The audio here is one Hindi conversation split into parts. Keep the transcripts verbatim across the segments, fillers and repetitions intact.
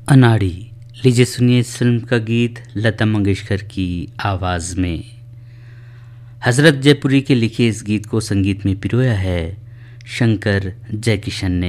अनाड़ी। लीजिए सुनिए इस फिल्म का गीत लता मंगेशकर की आवाज़ में। हज़रत जयपुरी के लिखे इस गीत को संगीत में पिरोया है शंकर जयकिशन ने।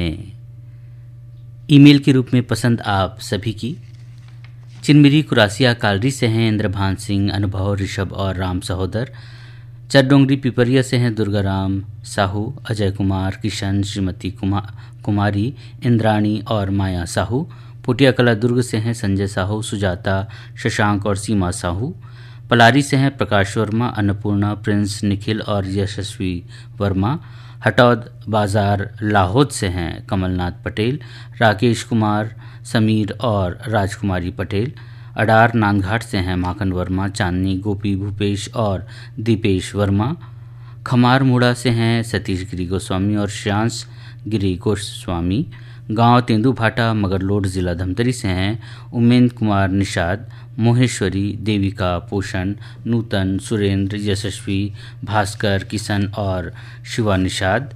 ईमेल के रूप में पसंद आप सभी की। चिनमिरी कुरासिया कालरी से हैं इंद्रभान सिंह, अनुभव, ऋषभ और राम सहोदर। चरडोंगरी पिपरिया से हैं दुर्गाराम साहू, अजय कुमार, किशन, श्रीमती कुमा, कुमारी, इंद्राणी और माया साहू। पुटिया कला दुर्ग से हैं संजय साहू, सुजाता, शशांक और सीमा साहू। पलारी से हैं प्रकाश वर्मा, अन्नपूर्णा, प्रिंस, निखिल और यशस्वी वर्मा। हटौद बाजार लाहौद से हैं कमलनाथ पटेल, राकेश कुमार, समीर और राजकुमारी पटेल। अडार नांदघाट से हैं माखन वर्मा, चांदनी, गोपी, भूपेश और दीपेश वर्मा। खमार मुड़ा से हैं सतीश गिरी गोस्वामी और श्रेयांश गिरी गोस्वामी। गांव तेंदुभाटा मगरलोड जिला धमतरी से हैं उमेंद्र कुमार निषाद, मोहेश्वरी, देविका, पोषण, नूतन, सुरेंद्र, यशस्वी, भास्कर, किशन और शिवा निषाद।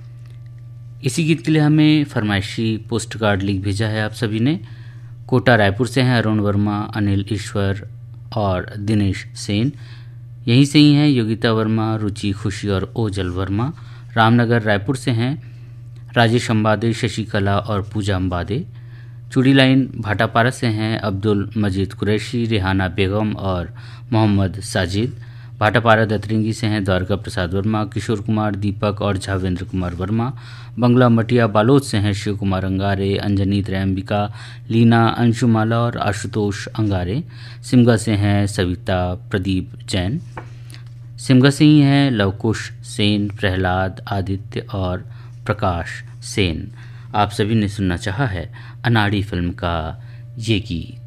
इसी गीत के लिए हमें फरमाइशी पोस्ट कार्ड लिख भेजा है आप सभी ने। कोटा रायपुर से हैं अरुण वर्मा, अनिल ईश्वर और दिनेश सेन। यहीं से ही हैं योगिता वर्मा, रुचि, खुशी और ओजल वर्मा। रामनगर रायपुर से हैं राजेश अम्बादे, शशिकला और पूजा अम्बादे। चूड़ी लाइन भाटापारा से हैं अब्दुल मजीद कुरैशी, रेहाना बेगम और मोहम्मद साजिद। भाटापारा दतरिंगी से हैं द्वारका प्रसाद वर्मा, किशोर कुमार, दीपक और झावेंद्र कुमार वर्मा। बंगला मटिया बालोद से हैं शिव कुमार अंगारे, अंजनी, त्रयंबिका, लीना, अंशुमाला और आशुतोष अंगारे। सिमगा से हैं सविता प्रदीप जैन। सिमगा से ही हैं लवकुश सेन, प्रहलाद, आदित्य और प्रकाश सेन। आप सभी ने सुनना चाहा है अनाड़ी फिल्म का ये गीत।